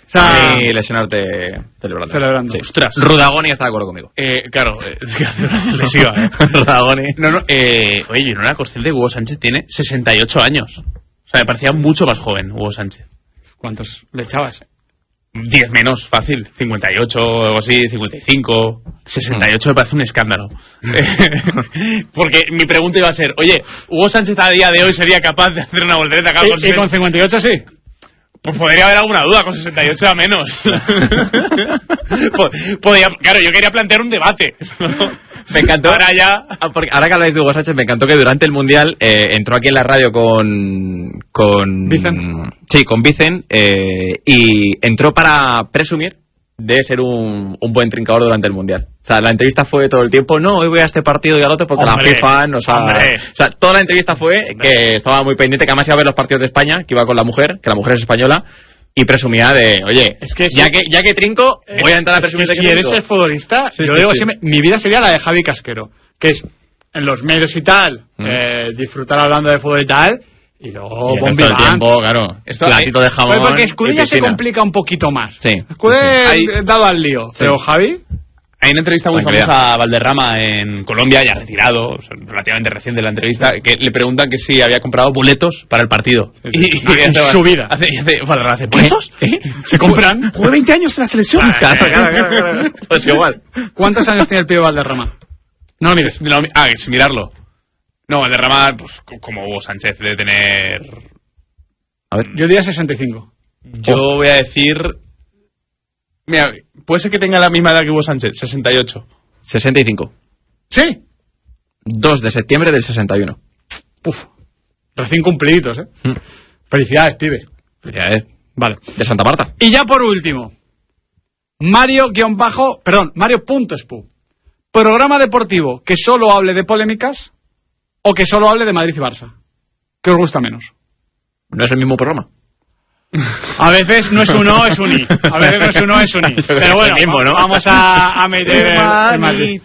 O sea, y lesionarte celebrando. Sí. Ostras. Rudagoni está de acuerdo conmigo. Claro, lesiva, Rudagoni. No, oye, yo no era consciente de que Hugo Sánchez tiene 68 años. O sea, me parecía mucho más joven Hugo Sánchez. ¿Cuántos le echabas? 10 menos, fácil. 58 o algo así, 55. 68 me parece un escándalo. Porque mi pregunta iba a ser, oye, ¿Hugo Sánchez a día de hoy sería capaz de hacer una voltereta acá ¿Y con 58 sí? Pues podría haber alguna duda, con 68 a menos. Claro, yo quería plantear un debate. Me encantó. Ahora que habláis de Hugo Sánchez, me encantó que durante el Mundial entró aquí en la radio con Vicen. Sí, con Vicen, y entró para presumir de ser un buen trincador durante el Mundial. O sea, la entrevista fue todo el tiempo, no, hoy voy a este partido y al otro porque la FIFA nos ha... O sea, toda la entrevista fue que estaba muy pendiente, que además iba a ver los partidos de España, que iba con la mujer, que la mujer es española, y presumía de, oye, es que ya que trinco, voy a entrar a presumir de que si eres el futbolista, yo digo siempre, mi vida sería la de Javi Casquero, que es en los medios y tal, disfrutar hablando de fútbol y tal, y luego bombiván. Claro, platito de jamón. Porque Escudilla se complica un poquito más. Sí. Escudilla dado al lío. Sí. Pero Javi... Hay una entrevista muy famosa a Valderrama en Colombia, ya retirado, o sea, relativamente reciente la entrevista, que le preguntan que si había comprado boletos para el partido. Y su vida. ¿Hace boletos? ¿Se compran? Jugué 20 años en la selección. Claro. Pues igual. ¿Cuántos años tiene el pibe Valderrama? No mires. Sin mirarlo. No, Valderrama, pues como Hugo Sánchez, debe tener... A ver. Yo diría 65. Yo voy a decir... Mira, puede ser que tenga la misma edad que Hugo Sánchez, 68. 65. ¿Sí? 2 de septiembre del 61. Uf, recién cumpliditos, Felicidades, pibe. Felicidades. Vale. De Santa Marta. Y ya por último, Mario.espu. Programa deportivo que solo hable de polémicas o que solo hable de Madrid y Barça. ¿Qué os gusta menos? No es el mismo programa. A veces no es un O, es un I. A veces no es un O, es un I. Pero bueno, mismo, ¿no? Vamos a meter el Madrid.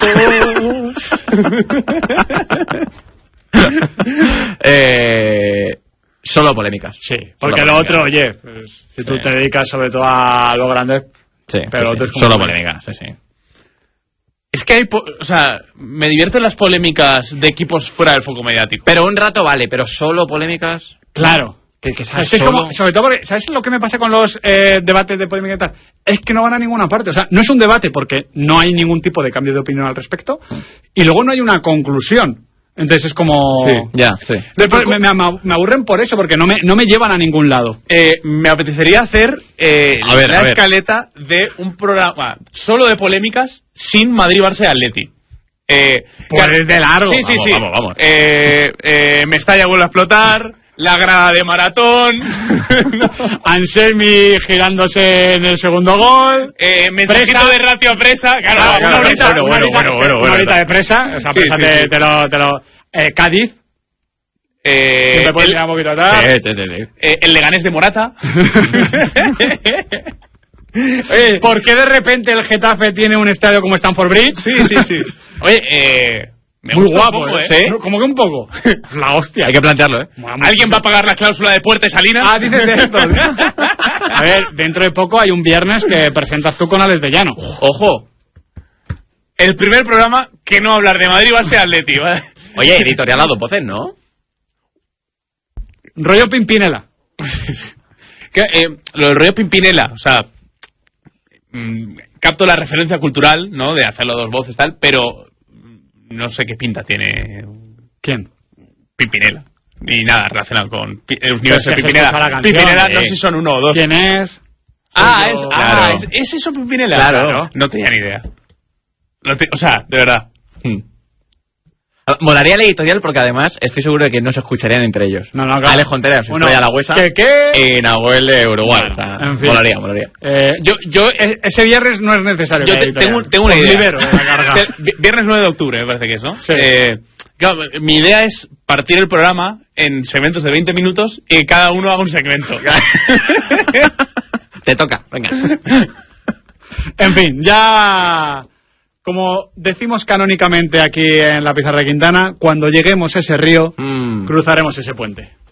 Solo polémicas. Sí, porque lo otro, oye, pues, si tú te dedicas sobre todo a lo grande, pero pues solo polémicas, sí. Es que hay, o sea, me divierten las polémicas de equipos fuera del foco mediático. Pero un rato vale, pero solo polémicas. Claro. Que ¿Sabes? Es como, sobre todo porque, ¿sabes lo que me pasa con los debates de polémica y tal? Es que no van a ninguna parte. O sea, no es un debate porque no hay ningún tipo de cambio de opinión al respecto. Y luego no hay una conclusión. Entonces es como... Sí, ya, sí. Me aburren por eso, porque no me llevan a ningún lado. Me apetecería hacer la escaleta de un programa solo de polémicas sin Madrid, Barça y Atleti. Pues de largo. Sí. Vamos. Mestalla vuelve a explotar. La grada de maratón. Anselmi girándose en el segundo gol. Mensajito presa. De ratio a presa. Claro, una horita de presa. O sea, presa te lo Cádiz. Siempre puedes mirar un poquito atrás. Sí. El Leganés de Morata. Oye, ¿por qué de repente el Getafe tiene un estadio como Stamford Bridge? Sí. Oye, muy guapo, poco, ¿Sí? Como que un poco. La hostia. Hay que plantearlo, ¿Alguien va a pagar la cláusula de Puerta y Salinas? Dices de esto. A ver, dentro de poco hay un viernes que presentas tú con Alex de Llano. Ojo. El primer programa que no hablar de Madrid va a ser Atleti, ¿vale? Oye, editorial a dos voces, ¿no? Rollo Pimpinela. Lo del rollo Pimpinela, o sea... capto la referencia cultural, ¿no? De hacerlo a dos voces, tal, pero... No sé qué pinta tiene... ¿Quién? Pimpinela. Ni nada relacionado con el universo de Pimpinela. Pimpinela, no sé si son uno o dos. ¿Quién es? ¿Es eso Pimpinela? Claro. No tenía ni idea. O sea, de verdad. Molaría la editorial porque además estoy seguro de que no se escucharían entre ellos. No, claro. Alejo Contreras, Estrella La Huesa. ¿Qué? Y Nahuel de Uruguay. Bueno, en fin. Molaría. Yo ese viernes no es necesario. Yo tengo una idea. Viernes 9 de octubre, me parece que es, ¿no? Sí. Claro, mi idea es partir el programa en segmentos de 20 minutos y cada uno haga un segmento. Te toca, venga. En fin, ya... Como decimos canónicamente aquí en la Pizarra de Quintana, cuando lleguemos a ese río, cruzaremos ese puente.